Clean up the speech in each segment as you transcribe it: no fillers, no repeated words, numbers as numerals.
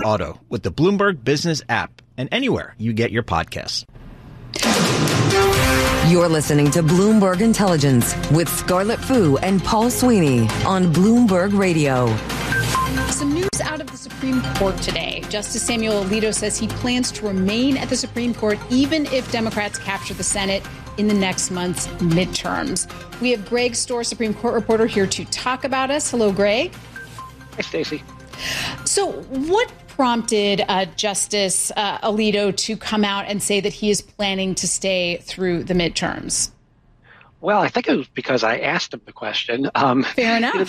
auto with the Bloomberg Business app and anywhere you get your podcasts. You're listening to Bloomberg Intelligence with Scarlett Fu and Paul Sweeney on Bloomberg Radio. Some news out of the Supreme Court today. Justice Samuel Alito says he plans to remain at the Supreme Court even if Democrats capture the Senate in the next month's midterms. We have Greg Stohr, Supreme Court reporter, here to talk about us. Hello, Greg. Hi, Stacey. So what prompted Justice Alito to come out and say that he is planning to stay through the midterms? Well, I think it was because I asked him the question. Fair enough.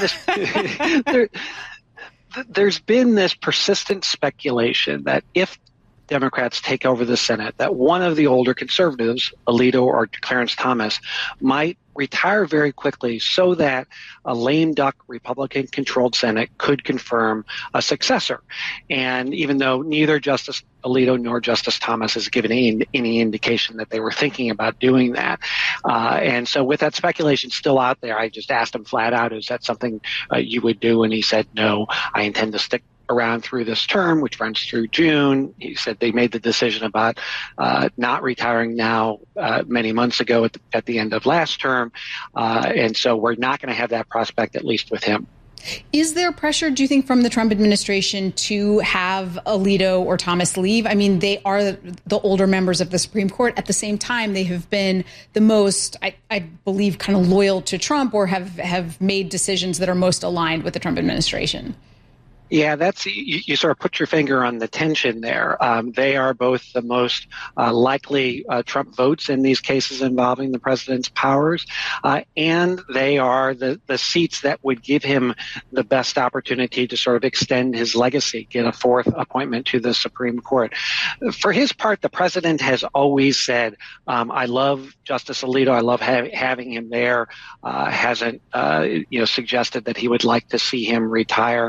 There's been this persistent speculation that if Democrats take over the Senate, that one of the older conservatives, Alito or Clarence Thomas, might retire very quickly so that a lame duck Republican-controlled Senate could confirm a successor. And even though neither Justice Alito nor Justice Thomas has given any indication that they were thinking about doing that. And so with that speculation still out there, I just asked him flat out, is that something you would do? And he said, no, I intend to stick around through this term, which runs through June. He said they made the decision about not retiring now many months ago at the end of last term. And so we're not going to have that prospect, at least with him. Is there pressure, do you think, from the Trump administration to have Alito or Thomas leave? I mean, they are the older members of the Supreme Court. At the same time, they have been the most, I believe, kind of loyal to Trump or have made decisions that are most aligned with the Trump administration. Yeah, that's you sort of put your finger on the tension there. They are both the most likely Trump votes in these cases involving the president's powers, and they are the seats that would give him the best opportunity to sort of extend his legacy, get a fourth appointment to the Supreme Court. For his part, the president has always said, I love Justice Alito. I love having him there. Hasn't suggested that he would like to see him retire.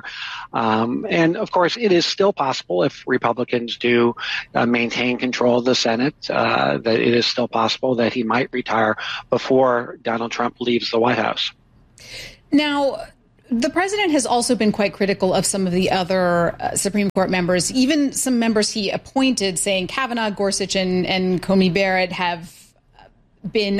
And of course, it is still possible if Republicans do maintain control of the Senate, that it is still possible that he might retire before Donald Trump leaves the White House. Now, the president has also been quite critical of some of the other Supreme Court members, even some members he appointed, saying Kavanaugh, Gorsuch, and Coney Barrett have been,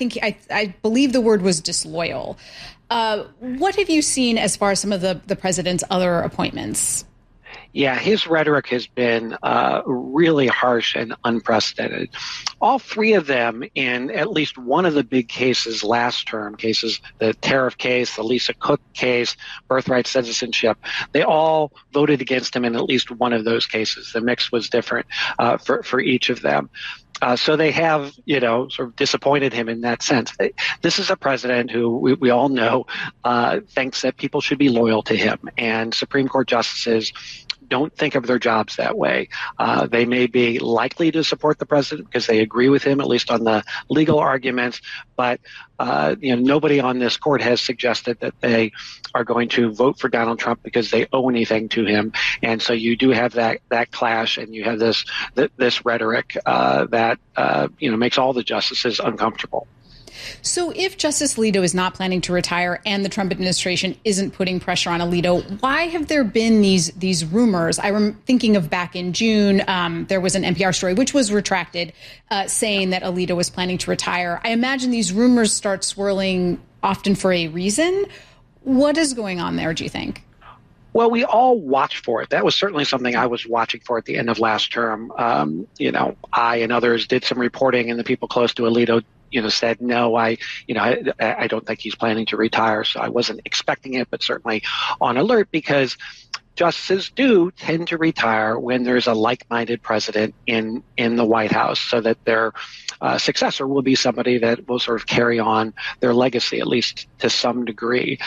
I believe the word was disloyal. What have you seen as far as some of the president's other appointments? Yeah, his rhetoric has been really harsh and unprecedented. All three of them in at least one of the big cases last term, the tariff case, the Lisa Cook case, birthright citizenship, they all voted against him in at least one of those cases. The mix was different for each of them. So they have, sort of disappointed him in that sense. This is a president who we all know thinks that people should be loyal to him, and Supreme Court justices don't think of their jobs that way. They may be likely to support the president because they agree with him, at least on the legal arguments, but nobody on this court has suggested that they are going to vote for Donald Trump because they owe anything to him. And so you do have that clash, and you have this rhetoric that makes all the justices uncomfortable. So if Justice Alito is not planning to retire and the Trump administration isn't putting pressure on Alito, why have there been these rumors? I'm thinking of back in June, there was an NPR story, which was retracted, saying that Alito was planning to retire. I imagine these rumors start swirling often for a reason. What is going on there, do you think? Well, we all watch for it. That was certainly something I was watching for at the end of last term. I and others did some reporting, and the people close to Alito said, no, I don't think he's planning to retire. So I wasn't expecting it, but certainly on alert, because justices do tend to retire when there's a like-minded president in the White House, so that their successor will be somebody that will sort of carry on their legacy, at least to some degree.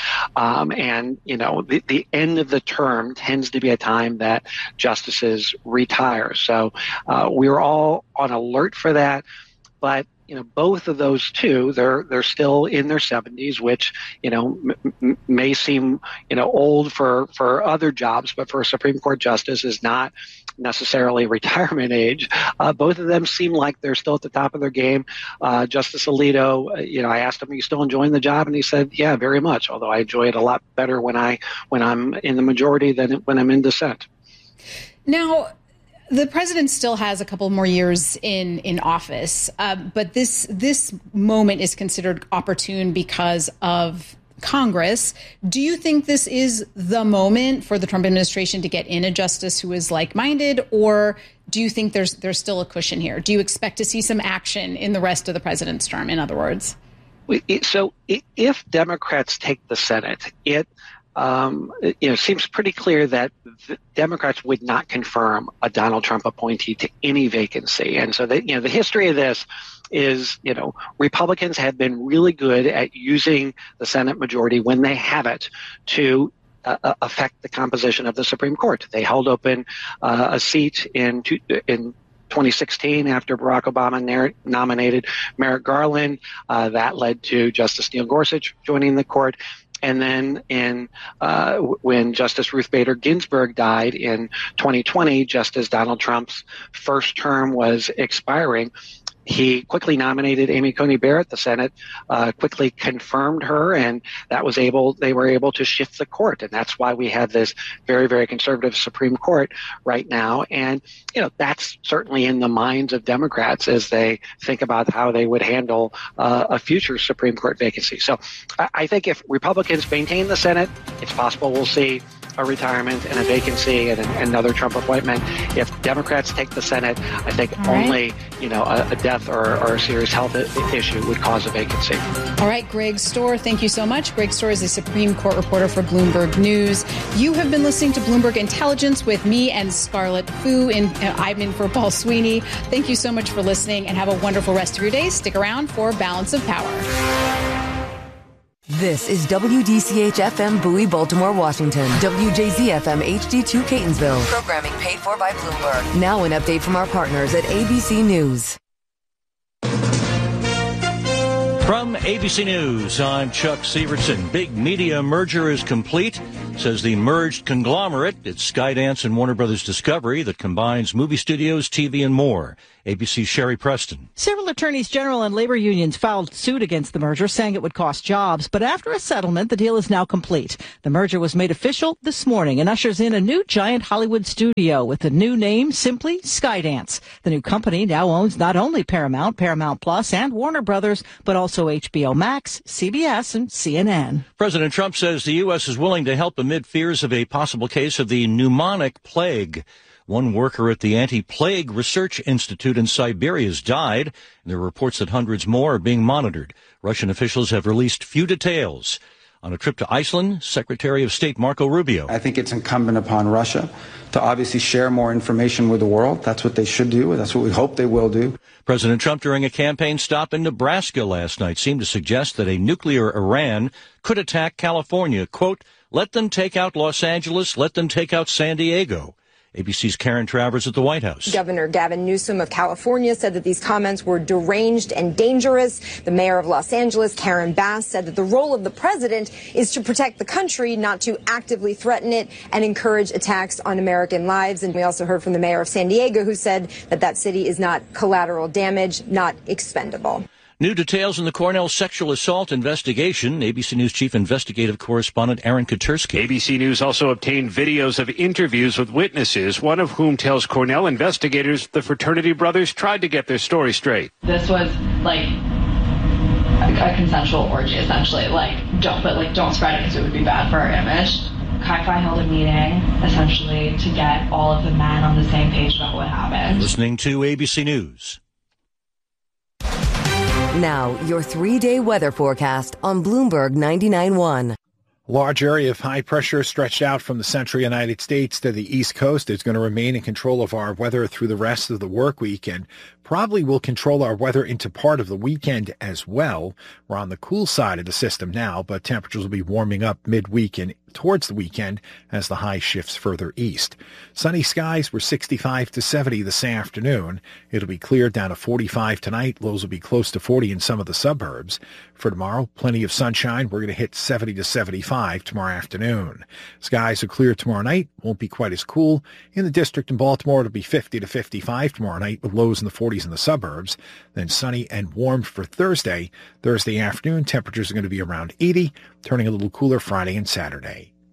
The end of the term tends to be a time that justices retire. So we were all on alert for that. But both of those two, they're still in their 70s, which may seem old for other jobs, but for a Supreme Court justice is not necessarily retirement age. Both of them seem like they're still at the top of their game. Justice Alito, I asked him, "Are you still enjoying the job?" And he said, "Yeah, very much. Although I enjoy it a lot better when I'm in the majority than when I'm in dissent." Now, the president still has a couple more years in office, but this moment is considered opportune because of Congress. Do you think this is the moment for the Trump administration to get in a justice who is like-minded, or do you think there's still a cushion here? Do you expect to see some action in the rest of the president's term, in other words? So if Democrats take the Senate, it seems pretty clear that Democrats would not confirm a Donald Trump appointee to any vacancy. And so the history of this is, Republicans have been really good at using the Senate majority when they have it to affect the composition of the Supreme Court. They held open a seat in 2016 after Barack Obama nominated Merrick Garland. That led to Justice Neil Gorsuch joining the court. And then when Justice Ruth Bader Ginsburg died in 2020, just as Donald Trump's first term was expiring, he quickly nominated Amy Coney Barrett. The Senate quickly confirmed her, and they were able to shift the court. And that's why we have this very, very conservative Supreme Court right now. And, that's certainly in the minds of Democrats as they think about how they would handle a future Supreme Court vacancy. So I think if Republicans maintain the Senate, it's possible we'll see a retirement and a vacancy and another Trump appointment. If Democrats take the Senate, I think only, a death or a serious health issue would cause a vacancy. All right, Greg Stohr, thank you so much. Greg Stohr is a Supreme Court reporter for Bloomberg News. You have been listening to Bloomberg Intelligence with me and Scarlett Fu, and I'm in for Paul Sweeney. Thank you so much for listening, and have a wonderful rest of your day. Stick around for Balance of Power. This is WDCH-FM Bowie, Baltimore, Washington. WJZ-FM HD2 Catonsville. Programming paid for by Bloomberg. Now an update from our partners at ABC News. From ABC News, I'm Chuck Severson. Big media merger is complete, says the merged conglomerate. It's Skydance and Warner Brothers Discovery that combines movie studios, TV, and more. ABC's Sherry Preston. Several attorneys general and labor unions filed suit against the merger, saying it would cost jobs. But after a settlement, the deal is now complete. The merger was made official this morning and ushers in a new giant Hollywood studio with the new name, simply Skydance. The new company now owns not only Paramount, Paramount Plus, and Warner Brothers, but also HBO Max, CBS, and CNN. President Trump says the U.S. is willing to help amid fears of a possible case of the pneumonic plague. One worker at the Anti-Plague Research Institute in Siberia has died, and there are reports that hundreds more are being monitored. Russian officials have released few details. On a trip to Iceland, Secretary of State Marco Rubio. I think it's incumbent upon Russia to obviously share more information with the world. That's what they should do. That's what we hope they will do. President Trump, during a campaign stop in Nebraska last night, seemed to suggest that a nuclear Iran could attack California. Quote, let them take out Los Angeles, let them take out San Diego. ABC's Karen Travers at the White House. Governor Gavin Newsom of California said that these comments were deranged and dangerous. The mayor of Los Angeles, Karen Bass, said that the role of the president is to protect the country, not to actively threaten it and encourage attacks on American lives. And we also heard from the mayor of San Diego, who said that that city is not collateral damage, not expendable. New details in the Cornell sexual assault investigation. ABC News chief investigative correspondent Aaron Katersky. ABC News also obtained videos of interviews with witnesses, one of whom tells Cornell investigators the fraternity brothers tried to get their story straight. This was like a consensual orgy, essentially. Don't spread it because it would be bad for our image. Chi-Phi held a meeting, essentially, to get all of the men on the same page about what happened. Listening to ABC News. Now, your 3-day weather forecast on Bloomberg 99.1. Large area of high pressure stretched out from the central United States to the East Coast is going to remain in control of our weather through the rest of the work week and probably will control our weather into part of the weekend as well. We're on the cool side of the system now, but temperatures will be warming up midweek and towards the weekend as the high shifts further east. Sunny skies were 65 to 70 this afternoon. It'll be clear down to 45 tonight. Lows will be close to 40 in some of the suburbs. For tomorrow, plenty of sunshine. We're going to hit 70 to 75 tomorrow afternoon. Skies are clear tomorrow night. Won't be quite as cool. In the district in Baltimore, it'll be 50 to 55 tomorrow night with lows in the 40s in the suburbs. Then sunny and warm for Thursday. Thursday afternoon, temperatures are going to be around 80, turning a little cooler Friday and Saturday.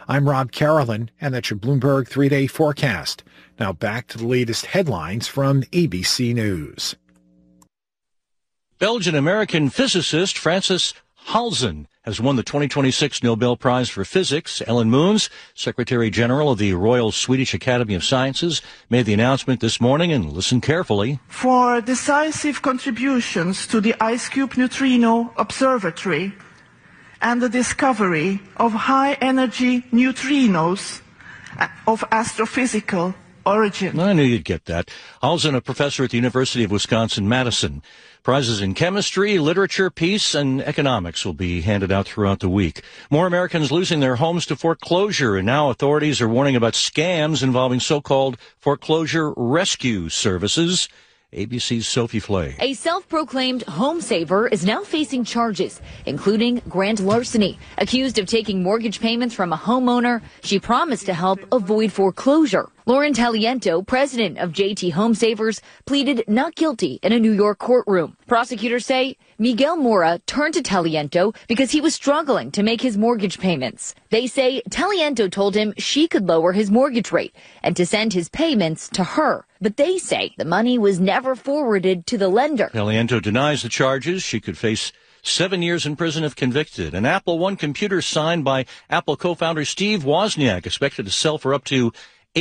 I'm Rob Carolyn, and that's your Bloomberg 3-day forecast. Now back to the latest headlines from ABC News. Belgian-American physicist Francis Halzen has won the 2026 Nobel Prize for Physics. Ellen Moons, Secretary General of the Royal Swedish Academy of Sciences, made the announcement this morning, and listen carefully. For decisive contributions to the IceCube Neutrino Observatory and the discovery of high-energy neutrinos of astrophysical origin. I knew you'd get that. Halzen, a professor at the University of Wisconsin-Madison. Prizes in chemistry, literature, peace, and economics will be handed out throughout the week. More Americans losing their homes to foreclosure, and now authorities are warning about scams involving so-called foreclosure rescue services. ABC's Sophie Flay. A self-proclaimed home saver is now facing charges, including grand larceny. Accused of taking mortgage payments from a homeowner she promised to help avoid foreclosure. Lauren Taliento, president of JT Home Savers, pleaded not guilty in a New York courtroom. Prosecutors say Miguel Mora turned to Taliento because he was struggling to make his mortgage payments. They say Taliento told him she could lower his mortgage rate and to send his payments to her. But they say the money was never forwarded to the lender. Taliento denies the charges. She could face 7 years in prison if convicted. An Apple One computer signed by Apple co-founder Steve Wozniak expected to sell for up to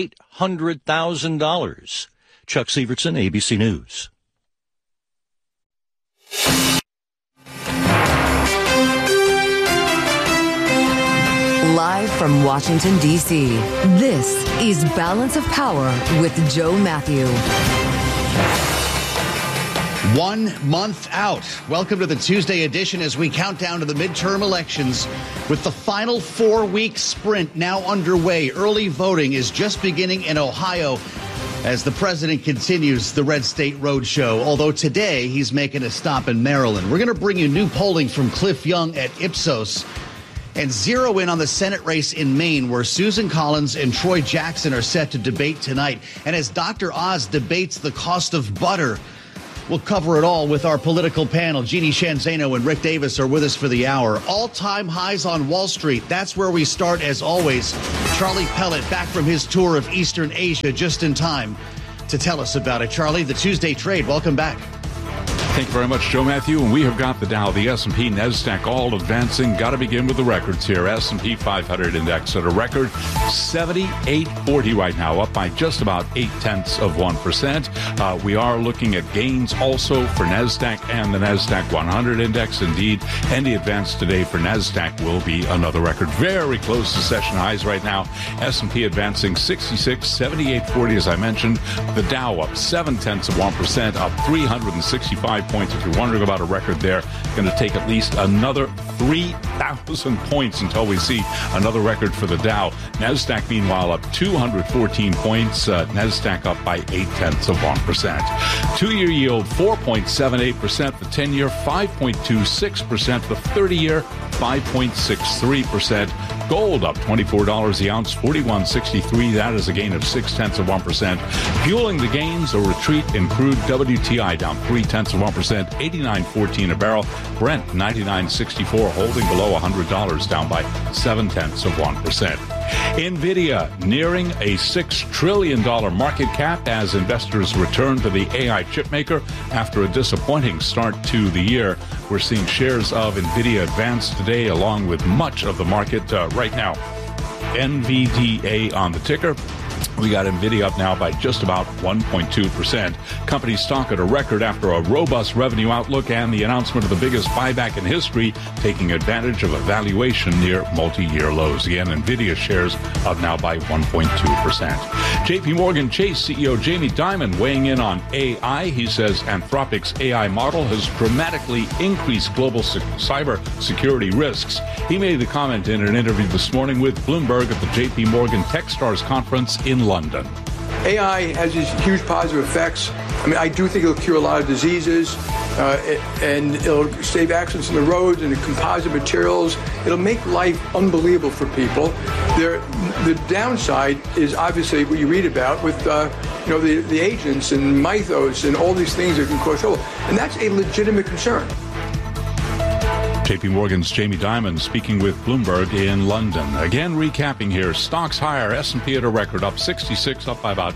$800,000. Chuck Sievertson, ABC News. Live from Washington, D.C., this is Balance of Power with Joe Matthew. 1 month out. Welcome to the Tuesday edition as we count down to the midterm elections with the final 4-week sprint now underway. Early voting is just beginning in Ohio as the president continues the Red State Roadshow, although today he's making a stop in Maryland. We're going to bring you new polling from Cliff Young at Ipsos and zero in on the Senate race in Maine, where Susan Collins and Troy Jackson are set to debate tonight. And as Dr. Oz debates the cost of butter, we'll cover it all with our political panel. Jeannie Shanzano and Rick Davis are with us for the hour. All-time highs on Wall Street. That's where we start, as always. Charlie Pellet back from his tour of Eastern Asia just in time to tell us about it. Charlie, the Tuesday trade, welcome back. Thank you very much, Joe Matthew. And we have got the Dow, the S&P, NASDAQ all advancing. Got to begin with the records here. S&P 500 index at a record 7840 right now, up by just about 0.8%. We are looking at gains also for NASDAQ and the NASDAQ 100 index. Indeed, any advance today for NASDAQ will be another record. Very close to session highs right now. S&P advancing 7840, as I mentioned. The Dow up 0.7%, up 365 points. If you're wondering about a record there, going to take at least another 3,000 points until we see another record for the Dow. NASDAQ, meanwhile, up 214 points. NASDAQ up by 0.8%. 2-year yield, 4.78%. The 10-year, 5.26%. The 30-year, 5.63%. Gold up $24 the ounce, $41.63. That is a gain of 0.6%. Fueling the gains, a retreat in crude. WTI down 0.3%, 89.14 a barrel. Brent 99.64, holding below $100, down by 0.7%. NVIDIA nearing a $6 trillion market cap as investors return to the AI chipmaker after a disappointing start to the year. We're seeing shares of NVIDIA advance today along with much of the market right now. NVDA on the ticker. We got NVIDIA up now by just about 1.2%. Company stock at a record after a robust revenue outlook and the announcement of the biggest buyback in history, taking advantage of a valuation near multi-year lows. Again, NVIDIA shares up now by 1.2%. JP Morgan Chase CEO Jamie Dimon weighing in on AI. He says Anthropic's AI model has dramatically increased global cyber security risks. He made the comment in an interview this morning with Bloomberg at the JP Morgan Techstars conference in London. AI has these huge positive effects. I mean, I do think it'll cure a lot of diseases, and it'll save accidents on the roads and the composite materials. It'll make life unbelievable for people. The downside is obviously what you read about with, the agents and mythos and all these things that can cause trouble, and that's a legitimate concern. JP Morgan's Jamie Dimon speaking with Bloomberg in London. Again, recapping here, stocks higher, S&P at a record, up 66, up by about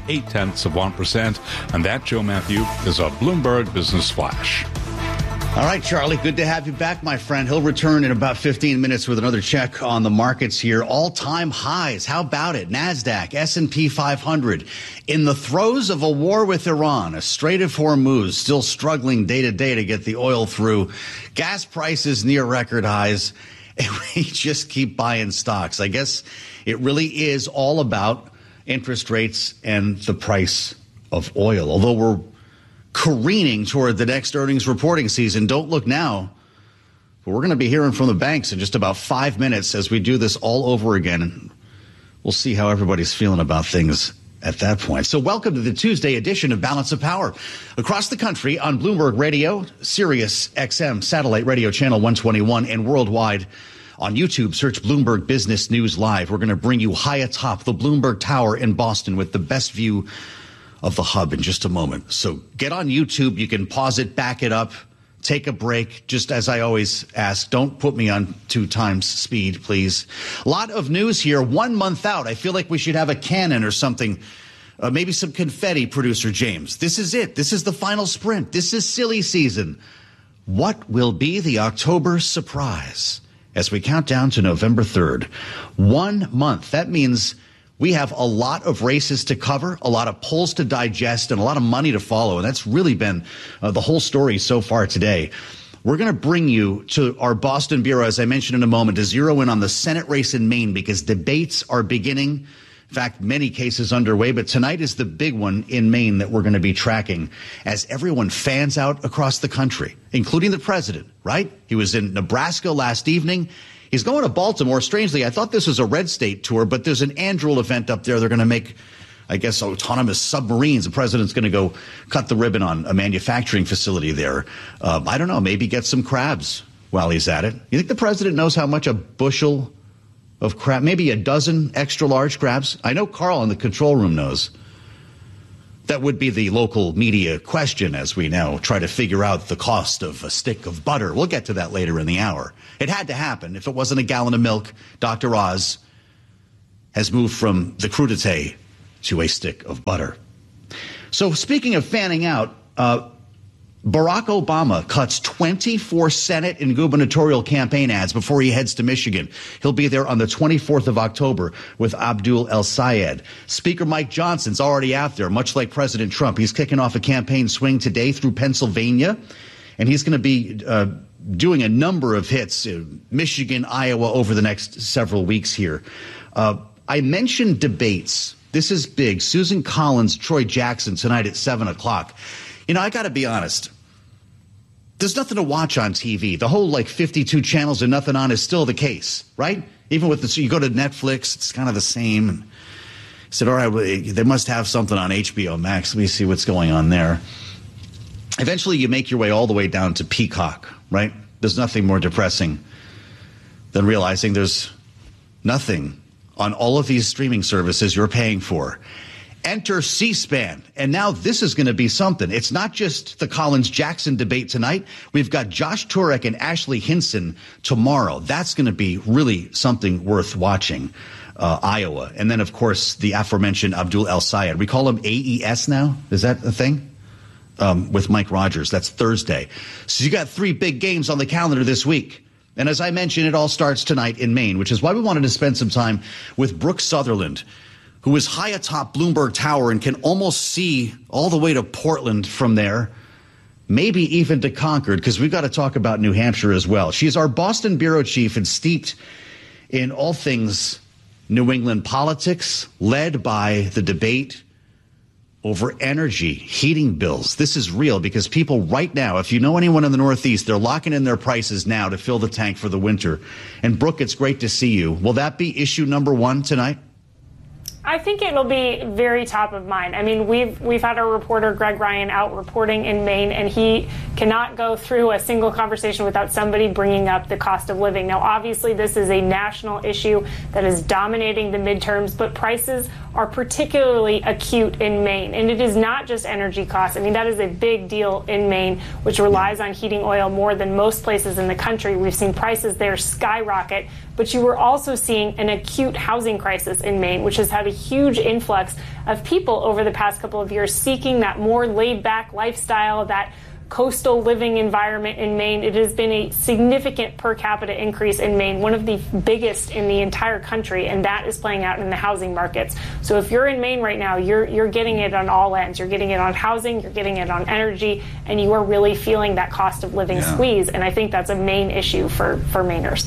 0.8%. And that, Joe Matthew, is a Bloomberg Business Flash. All right, Charlie, good to have you back, my friend. He'll return in about 15 minutes with another check on the markets here. All-time highs. How about it? NASDAQ, S&P 500. In the throes of a war with Iran, a Strait of Hormuz still struggling day to day to get the oil through. Gas prices near record highs. And we just keep buying stocks. I guess it really is all about interest rates and the price of oil. Although we're careening toward the next earnings reporting season. Don't look now. But we're going to be hearing from the banks in just about 5 minutes as we do this all over again. And we'll see how everybody's feeling about things at that point. So welcome to the Tuesday edition of Balance of Power. Across the country on Bloomberg Radio, Sirius XM Satellite Radio Channel 121, and worldwide on YouTube, search Bloomberg Business News Live. We're going to bring you high atop the Bloomberg Tower in Boston with the best view of the hub in just a moment. So get on YouTube. You can pause it, back it up, take a break. Just as I always ask, don't put me on 2 times speed, please. A lot of news here. 1 month out. I feel like we should have a cannon or something. Maybe some confetti, producer James. This is it. This is the final sprint. This is silly season. What will be the October surprise as we count down to November 3rd? 1 month. That means we have a lot of races to cover, a lot of polls to digest, and a lot of money to follow. And that's really been the whole story so far today. We're going to bring you to our Boston bureau, as I mentioned in a moment, to zero in on the Senate race in Maine because debates are beginning. In fact, many cases underway. But tonight is the big one in Maine that we're going to be tracking as everyone fans out across the country, including the president, right? He was in Nebraska last evening. He's going to Baltimore. Strangely, I thought this was a red state tour, but there's an Anduril event up there. They're going to make, I guess, autonomous submarines. The president's going to go cut the ribbon on a manufacturing facility there. I don't know, maybe get some crabs while he's at it. You think the president knows how much a bushel of crab, maybe a dozen extra large crabs? I know Carl in the control room knows. That would be the local media question as we now try to figure out the cost of a stick of butter. We'll get to that later in the hour. It had to happen. If it wasn't a gallon of milk, Dr. Oz has moved from the crudité to a stick of butter. So speaking of fanning out, Barack Obama cuts 24 Senate and gubernatorial campaign ads before he heads to Michigan. He'll be there on the 24th of October with Abdul El-Sayed. Speaker Mike Johnson's already out there, much like President Trump. He's kicking off a campaign swing today through Pennsylvania, and he's going to be doing a number of hits in Michigan, Iowa over the next several weeks here. I mentioned debates. This is big. Susan Collins, Troy Jackson tonight at 7 o'clock. You know, I got to be honest. There's nothing to watch on TV. The whole 52 channels and nothing on is still the case, right? Even with you go to Netflix, it's kind of the same. And I said, all right, well, they must have something on HBO Max. Let me see what's going on there. Eventually, you make your way all the way down to Peacock, right? There's nothing more depressing than realizing there's nothing on all of these streaming services you're paying for. Enter C-SPAN. And now this is going to be something. It's not just the Collins-Jackson debate tonight. We've got Josh Turek and Ashley Hinson tomorrow. That's going to be really something worth watching. Iowa. And then, of course, the aforementioned Abdul El-Sayed. We call him AES now. Is that a thing? With Mike Rogers. That's Thursday. So you got 3 big games on the calendar this week. And as I mentioned, it all starts tonight in Maine, which is why we wanted to spend some time with Brooke Sutherland, who is high atop Bloomberg Tower and can almost see all the way to Portland from there, maybe even to Concord, because we've got to talk about New Hampshire as well. She's our Boston bureau chief and steeped in all things New England politics, led by the debate over energy, heating bills. This is real because people right now, if you know anyone in the Northeast, they're locking in their prices now to fill the tank for the winter. And Brooke, it's great to see you. Will that be issue number 1 tonight? I think it'll be very top of mind. I mean, we've had our reporter Greg Ryan out reporting in Maine, and he cannot go through a single conversation without somebody bringing up the cost of living. Now, obviously, this is a national issue that is dominating the midterms, but prices are particularly acute in Maine. And it is not just energy costs. I mean, that is a big deal in Maine, which relies on heating oil more than most places in the country. We've seen prices there skyrocket. But you were also seeing an acute housing crisis in Maine, which has had a huge influx of people over the past couple of years seeking that more laid-back lifestyle, that coastal living environment in Maine. It has been a significant per capita increase in Maine, one of the biggest in the entire country, and that is playing out in the housing markets. So if you're in Maine right now, you're getting it on all ends. You're getting it on housing, you're getting it on energy, and you are really feeling that cost of living squeeze. And I think that's a main issue for Mainers.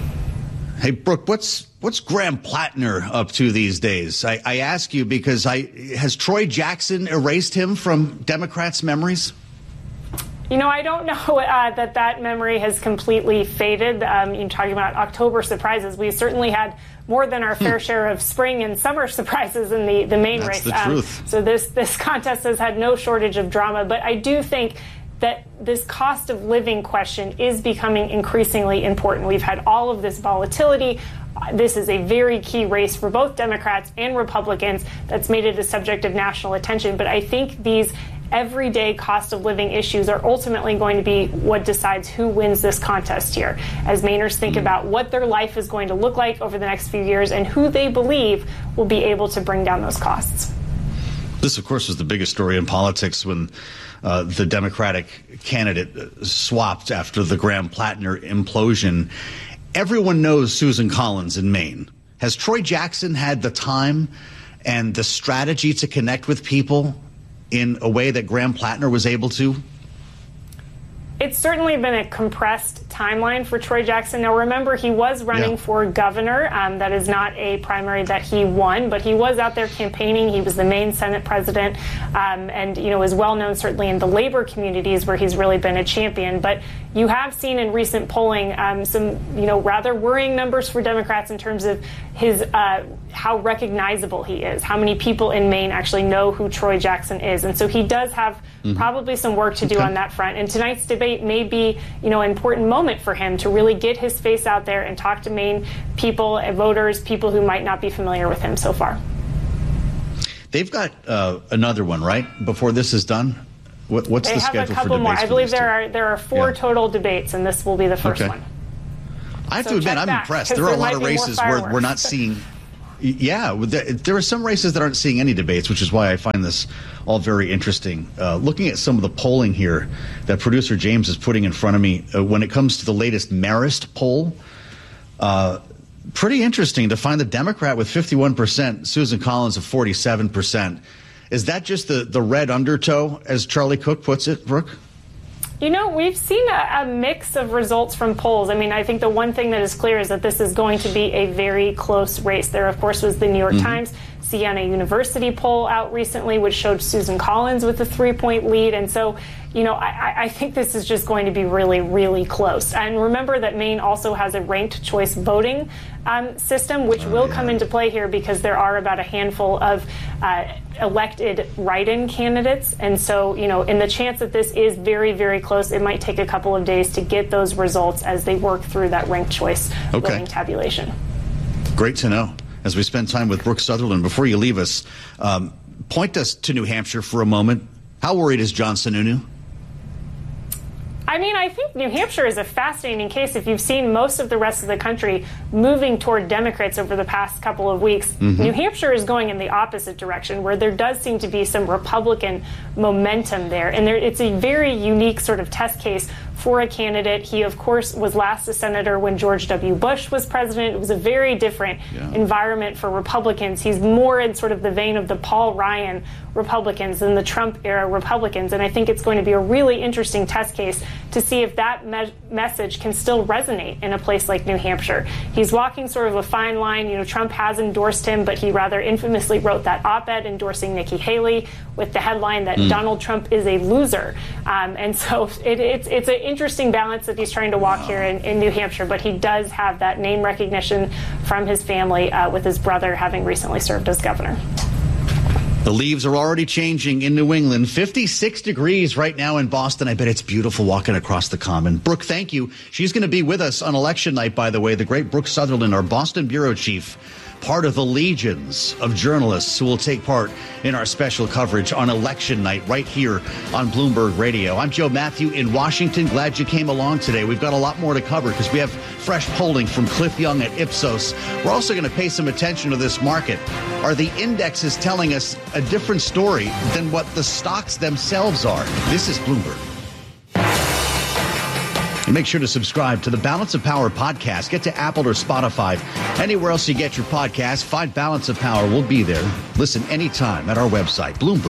Hey, Brooke, what's Graham Plattner up to these days? I ask you because has Troy Jackson erased him from Democrats' memories? You know, I don't know that memory has completely faded. You're talking about October surprises. We certainly had more than our fair share of spring and summer surprises in the Maine race. That's the truth. So this contest has had no shortage of drama. But I do think that this cost of living question is becoming increasingly important. We've had all of this volatility. This is a very key race for both Democrats and Republicans that's made it a subject of national attention. But I think these everyday cost of living issues are ultimately going to be what decides who wins this contest here, as Mainers think about what their life is going to look like over the next few years and who they believe will be able to bring down those costs. This, of course, was the biggest story in politics when the Democratic candidate swapped after the Graham Plattner implosion. Everyone knows Susan Collins in Maine. Has Troy Jackson had the time and the strategy to connect with people in a way that Graham Plattner was able to? It's certainly been a compressed timeline for Troy Jackson. Now, remember, he was running for governor. That is not a primary that he won, but he was out there campaigning. He was the Maine Senate president and, you know, is well known certainly in the labor communities where he's really been a champion. But you have seen in recent polling some, you know, rather worrying numbers for Democrats in terms of his how recognizable he is, how many people in Maine actually know who Troy Jackson is. And so he does have probably some work to do on that front. And tonight's debate may be, you know, an important moment for him to really get his face out there and talk to Maine people, voters, people who might not be familiar with him so far. They've got another one, right, before this is done? What's the schedule for debates? They have a couple more. I believe there are 4 total debates, and this will be the first one. I have to admit, I'm impressed. There are a lot of races where we're not seeing. Yeah, there are some races that aren't seeing any debates, which is why I find this all very interesting. Looking at some of the polling here that producer James is putting in front of me, when it comes to the latest Marist poll, pretty interesting to find the Democrat with 51%, Susan Collins of 47%. Is that just the red undertow, as Charlie Cook puts it, Brooke? You know, we've seen a mix of results from polls. I mean, I think the one thing that is clear is that this is going to be a very close race. There, of course, was the New York Times Siena University poll out recently, which showed Susan Collins with a 3-point lead. And so, you know, I think this is just going to be really, really close. And remember that Maine also has a ranked choice voting system, which will come into play here because there are about a handful of elected write-in candidates. And so, you know, in the chance that this is very, very close, it might take a couple of days to get those results as they work through that ranked choice voting tabulation. Great to know. As we spend time with Brooke Sutherland, before you leave us, point us to New Hampshire for a moment. How worried is John Sununu? I mean, I think New Hampshire is a fascinating case. If you've seen most of the rest of the country moving toward Democrats over the past couple of weeks, New Hampshire is going in the opposite direction, where there does seem to be some Republican momentum there. And it's a very unique sort of test case for a candidate. He, of course, was last a senator when George W. Bush was president. It was a very different environment for Republicans. He's more in sort of the vein of the Paul Ryan Republicans than the Trump-era Republicans. And I think it's going to be a really interesting test case to see if that message can still resonate in a place like New Hampshire. He's walking sort of a fine line. You know, Trump has endorsed him, but he rather infamously wrote that op-ed endorsing Nikki Haley with the headline that Donald Trump is a loser. And so it's interesting balance that he's trying to walk here in New Hampshire, but he does have that name recognition from his family, with his brother having recently served as governor. The leaves are already changing in New England. 56 degrees right now in Boston. I bet it's beautiful walking across the Common. Brooke, thank you. She's going to be with us on election night, by the way. The great Brooke Sutherland, our Boston bureau chief, part of the legions of journalists who will take part in our special coverage on election night right here on Bloomberg Radio. I'm Joe Matthew in Washington. Glad you came along today. We've got a lot more to cover because we have fresh polling from Cliff Young at Ipsos. We're also going to pay some attention to this market. Are the indexes telling us a different story than what the stocks themselves are? This is Bloomberg. And make sure to subscribe to the Balance of Power podcast. Get to Apple or Spotify. Anywhere else you get your podcast, find Balance of Power. We'll be there. Listen anytime at our website, Bloomberg.